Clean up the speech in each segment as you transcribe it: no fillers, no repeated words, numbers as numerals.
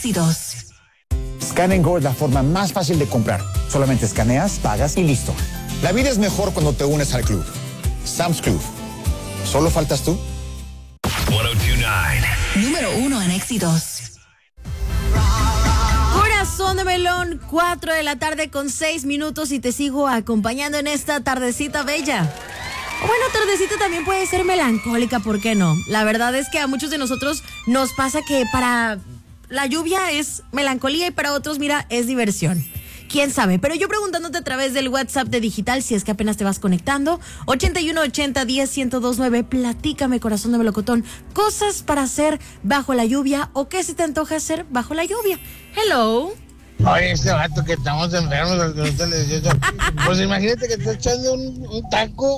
éxitos. Scan & Go es la forma más fácil de comprar. Solamente escaneas, pagas y listo. La vida es mejor cuando te unes al club. Sam's Club. ¿Solo faltas tú? 1029. Número 1 en éxitos. Corazón de Melón, 4 de la tarde con 6 minutos y te sigo acompañando en esta tardecita bella. O bueno, tardecita también puede ser melancólica, ¿por qué no? La verdad es que a muchos de nosotros nos pasa que para la lluvia es melancolía y para otros, mira, es diversión. ¿Quién sabe? Pero yo preguntándote a través del WhatsApp de Digital, si es que apenas te vas conectando, 8180-10-1029, platícame, corazón de melocotón, cosas para hacer bajo la lluvia o qué se te antoja hacer bajo la lluvia. Hello. Oye, este vato que estamos enfermos, pues imagínate que estás echando un taco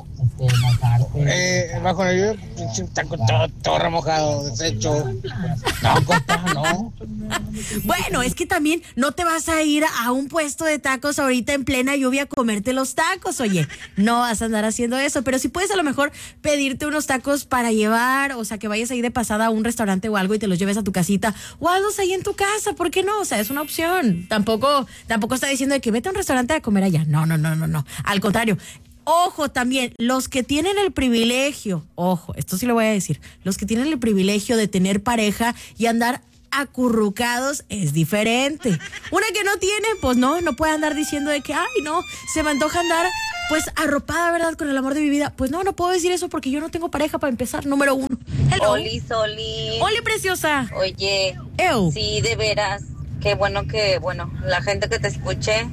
bajo la lluvia, un taco todo remojado, deshecho. No, compa, no. Bueno, es que también no te vas a ir a un puesto de tacos ahorita en plena lluvia a comerte los tacos, oye, no vas a andar haciendo eso, pero si puedes a lo mejor pedirte unos tacos para llevar, o sea, que vayas ahí de pasada a un restaurante o algo y te los lleves a tu casita, o hazlos ahí en tu casa, ¿por qué no? O sea, es una opción. Tampoco está diciendo de que vete a un restaurante a comer allá, no, al contrario. Ojo también, los que tienen el privilegio, ojo, esto sí lo voy a decir, los que tienen el privilegio de tener pareja y andar acurrucados es diferente. Una que no tiene, pues no puede andar diciendo de que, ay, no, se me antoja andar, pues arropada, ¿verdad? Con el amor de mi vida. Pues no puedo decir eso porque yo no tengo pareja para empezar, número 1. Hello. Oli, Soli. Oli, preciosa. Oye, Ew. Sí, de veras, qué bueno que, la gente que te escuche,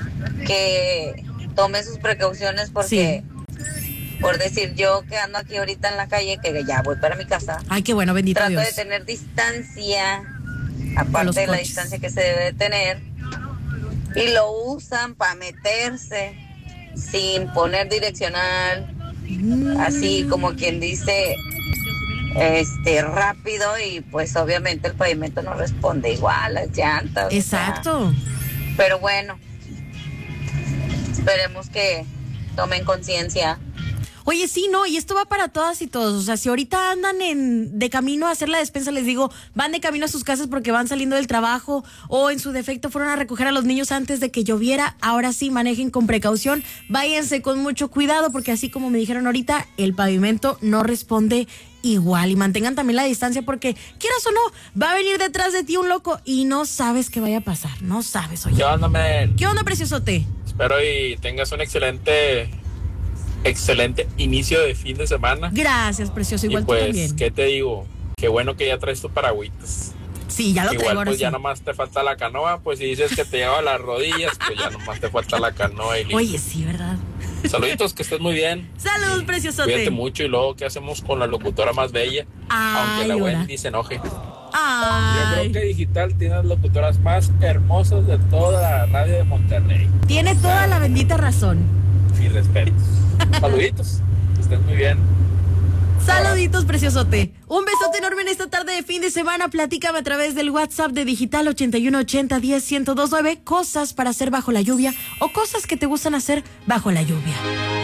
que tome sus precauciones porque... Sí. Por decir, yo que ando aquí ahorita en la calle, que ya voy para mi casa. Ay, qué bueno, bendito Dios. Trato de tener distancia, aparte de la distancia que se debe de tener. Y lo usan para meterse sin poner direccional. Así como quien dice, rápido, y pues obviamente el pavimento no responde igual, las llantas. Exacto. O sea, pero bueno, esperemos que tomen conciencia. Oye, sí, no, y esto va para todas y todos. O sea, si ahorita andan de camino a hacer la despensa, les digo, van de camino a sus casas porque van saliendo del trabajo o en su defecto fueron a recoger a los niños antes de que lloviera, ahora sí, manejen con precaución, váyanse con mucho cuidado porque así como me dijeron ahorita, el pavimento no responde igual y mantengan también la distancia porque, quieras o no, va a venir detrás de ti un loco y no sabes qué vaya a pasar, no sabes, oye. ¿Qué onda, men? ¿Qué onda, preciosote? Espero y tengas un excelente inicio de fin de semana. Gracias, precioso, igual y pues, tú también. ¿qué te digo? Qué bueno que ya traes tu paragüitas. Sí, ya lo traigo ahora pues sí. Ya nomás te falta la canoa, pues si dices que te lleva a las rodillas, pues ya nomás te falta la canoa y listo. Oye, sí, ¿verdad? Saluditos, que estés muy bien. Salud, preciosote. Cuídate mucho y luego, ¿qué hacemos con la locutora más bella? Aunque la Wendy se enoje. Ay. Yo creo que Digital tiene las locutoras más hermosas de toda la radio de Monterrey. Tiene toda la bendita razón. Mis respetos. Saluditos, que estén muy bien. Saluditos, preciosote. Un besote enorme en esta tarde de fin de semana. Platícame a través del WhatsApp de Digital 8180-10-1029 cosas para hacer bajo la lluvia o cosas que te gustan hacer bajo la lluvia.